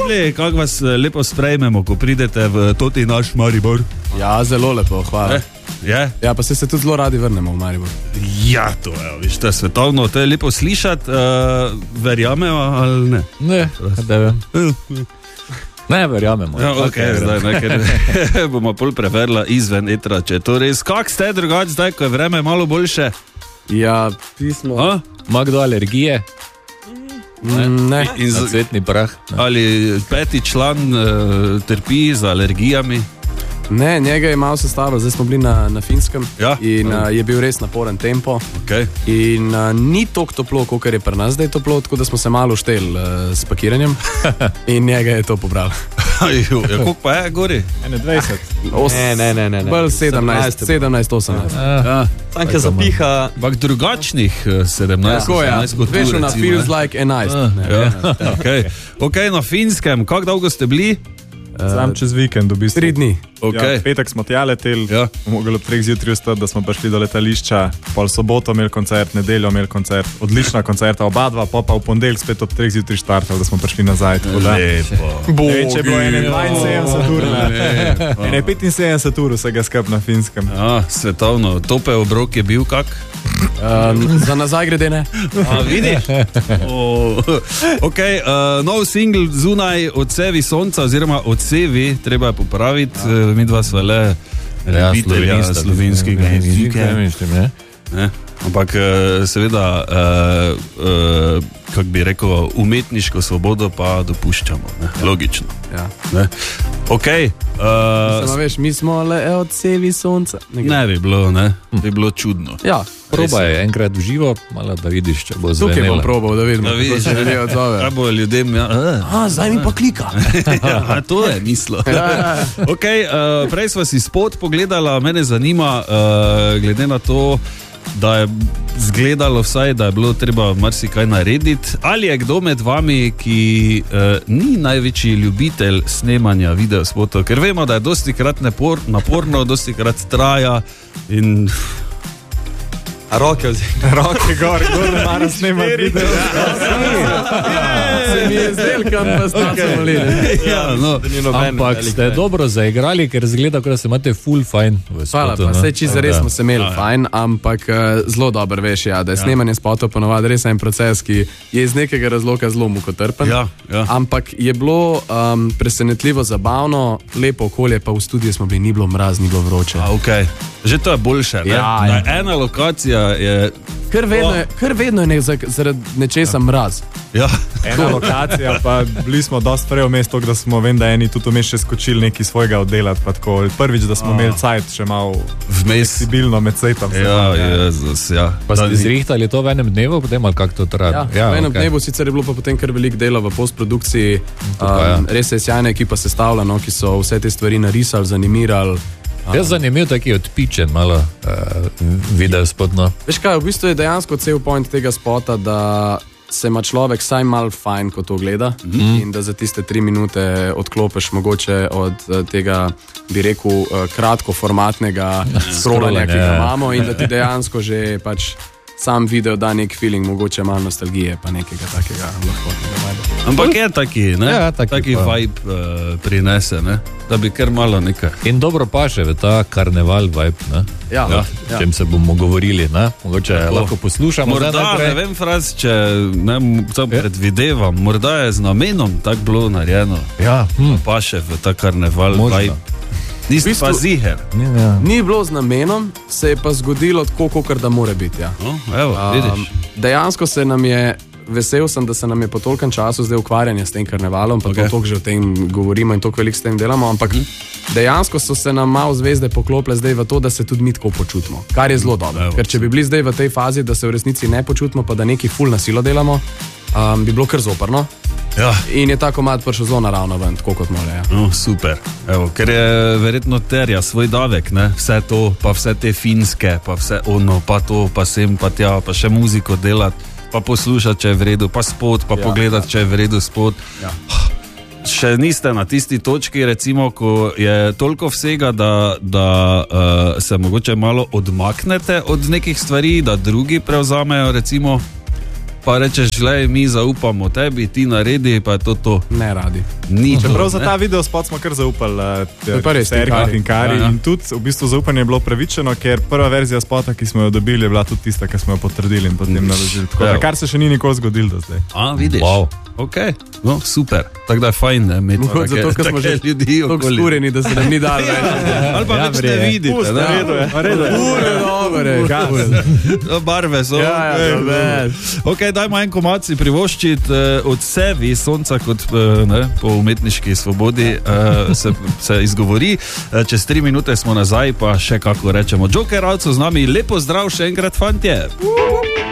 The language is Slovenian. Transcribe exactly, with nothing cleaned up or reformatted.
videli, kako vas lepo sprejmemo, ko pridete v toti naš Maribor? Ja, zelo lepo, hvala. Eh, je? Ja, pa se se tudi zelo radi vrnemo v Maribor. Ja, to je, viš, to je svetovno, to je lepo slišati, uh, verjamemo ali ne? Ne, da vem. Ne, verjamemo. Ja, ok, zdaj, ne, ker bomo pol preverila izven etra, če je to res. Kak ste drugače zdaj, ko je vreme malo boljše? Ja, pismo. A? Ima kdo alergije? Ne. ne. In za cvetni prah? Ne. Ali peti član uh, trpi z alergijami? Ne, njega je malo sestavljal, zdaj smo bili na, na Finskem ja. in uh, je bil res naporen tempo. Okay. In uh, ni toliko toplo, kot je pri nas zdaj toplo, tako da smo se malo ušteli uh, s pakiranjem in njega je to pobral. Ja, koliko pa je gori? enaindvajset. Ne, ne, ne, ne. Bolj sedemnajst, sedemnajst, osemnajst. Ja. Sanke zapiha. Ampak drugačnih sedemnajst, tako je. Veš, tu, na feels like enajst. Ja. Okay. ok, na Finskem, kako dolgo ste bili? Sam čez vikend, v bistvu. Tri dni. Okay. Ja, petek smo tja leteli, ja. mogli ob treh zjutraj vstati, da smo prišli do letališča, pol soboto imeli koncert, nedeljo imeli koncert, odlična koncerta, oba dva, pa pa v ponedeljek spet ob treh zjutraj štartali, da smo prišli nazaj. Lepo. Ne, če je bilo enainsedemdeset ur, ne, ne, petinsedemdeset ur vsega skup na Finskem. Ja, svetovno, tope obrok je bil kak? Um, za nazaj grede ne. A, vidiš? Oh. Ok, uh, nov single Zunaj odsevi sonca, oziroma odsevi, treba je popraviti, ja. Mi dva sva le ljubitelja slovenskega jezika. Ampak seveda, uh, uh, kako bi rekel, umetniško svobodo pa dopuščamo, ne? Logično. Ja. Ne? Ok. Uh, Samo veš, mi smo le odsevi sonca. Ne, ne bi bilo, ne? Bi bilo čudno. Ja. Probaj enkrat v živo, malo da vidiš, če bo zvenela. Tukaj bom probal, da vidim, da vidiš, kako se ljudje odzove. Kaj bo ljudem, ja. A, zdaj mi pa klika. Ja, to je mislo. Ok, uh, prej sva si spot pogledala, mene zanima, uh, glede na to, da je zgledalo vsaj, da je bilo treba marsikaj narediti. Ali je kdo med vami, ki uh, ni največji ljubitelj snemanja videospotov? Ker vemo, da je dosti krat napor, naporno, dosti krat traja in... A roke vzeti. Roke gor, gor ne mara snemati video. Se mi je zdel, kam pa sta se molili. Ja, no. Ampak ste dobro zaigrali, ker zgleda, da se imate full fajn v spotu. Hvala, pa vse čisto res smo se imeli ja, ja. fajn, ampak uh, zelo dobro veš, ja, da je ja. snemanje spotov ponovadi res en proces, ki je iz nekega razloga zelo mukotrpen. Ja, ja. Ampak je bilo um, presenetljivo zabavno, lepo okolje, pa v studiu smo bili, ni bilo mraz, ni bilo vroče. A, okay. Že to je boljše, ne? Ja, ja. Ena lokacija je... Kar vedno je, kar vedno je nek, zaradi nečesa ja. mraz. Ja. Ena lokacija, pa bili smo dosti prej v mestu, da smo, vem, da eni tudi vmes še skočili nekaj svojega oddelati, pa tako. Prvič, da smo imeli cajt še malo fleksibilno med setom. Ja, jezus, ja. Pa ste zrihtali to v enem dnevu, potem ali kako to traja? Ja, ja, v enem okay. dnevu sicer je bilo pa potem kar veliko dela v postprodukciji. Um, ja. Res je sjajna ekipa sestavljena, no, ki so vse te stvari narisali, zanimirali. Jaz zanimiv taki odpičen malo uh, video spotno. Veš kaj, v bistvu je dejansko cel point tega spota, da se ima človek saj mal fajn, ko to gleda mm. in da za tiste tri minute odklopeš mogoče od uh, tega, bi rekel, uh, kratkoformatnega scrollanja, ki ga imamo in da ti dejansko že pač sam video da nek feeling, mogoče malo nostalgije, pa nekega takega lahkotnega vibe. Ampak je taki, ne? Ja, taki, taki vibe uh, prinese, ne? Da bi kar malo nekaj. In dobro paše v ta karneval vibe, ne? Ja, ja. O čem se bomo govorili, ne? Mogoče ja, lahko poslušamo. Morda, ne vem, Fraz, če ne ja. predvidevam, morda je z namenom tako bilo narejeno. Ja. Hm. Paše v ta karneval Možda. vibe. Nisi pa ziher. Ni, ja. ni bilo z namenom, se je pa zgodilo tako, kot da mora biti. Ja. No, evo, um, dejansko se nam je, vesel sem, da se nam je po tolkem času zdaj ukvarjanje s tem karnevalom, pa okay. to toliko že o tem govorimo in toliko veliko s tem delamo, ampak mm. dejansko so se nam malo zvezde poklopile zdaj v to, da se tudi mi tako počutimo, kar je zelo dobro. Ker če bi bili zdaj v tej fazi, da se v resnici ne počutimo, pa da neki ful na silo delamo, um, bi bilo kar zoprno. Ja. In je ta komad prišel zelo naravno ven, tako kot mora. Ja. No, super. Evo, ker je verjetno terja svoj davek, ne? Vse to, pa vse te finske, pa vse ono, pa to, pa sem, pa tja, pa še muziko delati, pa poslušati, če je v redu, pa spot, pa ja, pogledati, ja. če je v redu spot. Ja. Še niste na tisti točki, recimo, ko je toliko vsega, da, da uh, se mogoče malo odmaknete od nekih stvari, da drugi prevzamejo, recimo, pa rečeš, glej, mi zaupamo tebi, ti naredi, pa je to to. Ne radi. Ni Čeprav to, za ne? ta video spot smo kar zaupali res, Sergiju in Kari. Ja, ja. In tudi v bistvu zaupanje je bilo pravičeno, ker prva verzija spota, ki smo jo dobili, je bila tudi tista, ki smo jo potrdili in potem naložili. Tako da, kar se še ni nikoli zgodilo do zdaj. A, vidiš? Wow. Ok, no, super. Tako da je fajn, ne, imeti Mogoče zato, ker smo že ljudi tako okoli. skurjeni, da se nam ni dalo več. Ali pa Ja, več ne verjetno. vidite, Pusti, ne? redu je. Redu je. Ure, dobre. Barve so. Ja, ja, dobre. Ok, dajmo en komad si privoščiti uh, od sebi, sonca kot uh, ne, po umetniški svobodi uh, se, se izgovori. Uh, čez tri minute smo nazaj, pa še kako rečemo. Joker Alco z nami, lepo zdrav še enkrat, fantje.